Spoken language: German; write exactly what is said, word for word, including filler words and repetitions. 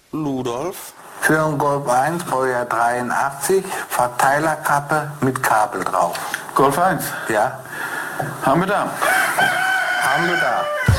Ludolf. Für ein Golf eins, Baujahr dreiundachtzig, Verteilerkappe mit Kabel drauf. Golf eins? Ja. Haben wir da. Haben wir da.